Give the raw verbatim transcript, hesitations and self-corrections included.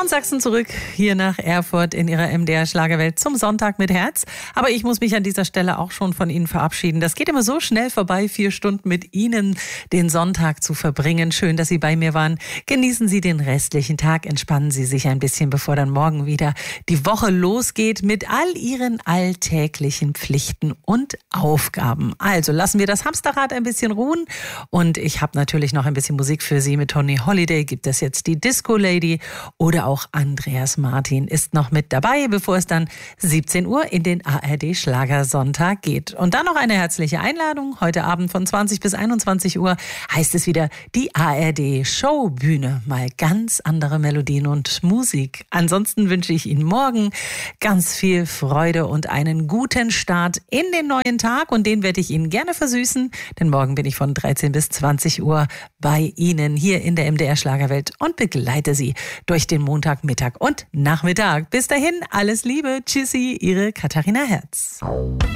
Yvonne Sachsen zurück hier nach Erfurt in ihrer M D R Schlagerwelt zum Sonntag mit Herz. Aber ich muss mich an dieser Stelle auch schon von Ihnen verabschieden. Das geht immer so schnell vorbei, vier Stunden mit Ihnen den Sonntag zu verbringen. Schön, dass Sie bei mir waren. Genießen Sie den restlichen Tag, entspannen Sie sich ein bisschen, bevor dann morgen wieder die Woche losgeht mit all Ihren alltäglichen Pflichten und Aufgaben. Also lassen wir das Hamsterrad ein bisschen ruhen und ich habe natürlich noch ein bisschen Musik für Sie. Mit Tony Holiday gibt es jetzt die Disco Lady oder auch Andreas Martin ist noch mit dabei, bevor es dann siebzehn Uhr in den A R D Schlagersonntag geht. Und dann noch eine herzliche Einladung. Heute Abend von zwanzig bis einundzwanzig Uhr heißt es wieder die A R D Showbühne. Mal ganz andere Melodien und Musik. Ansonsten wünsche ich Ihnen morgen ganz viel Freude und einen guten Start in den neuen Tag. Und den werde ich Ihnen gerne versüßen, denn morgen bin ich von dreizehn bis zwanzig Uhr bei Ihnen hier in der M D R Schlagerwelt und begleite Sie durch den Montag, Mittag und Nachmittag. Bis dahin, alles Liebe. Tschüssi, Ihre Katharina Herz.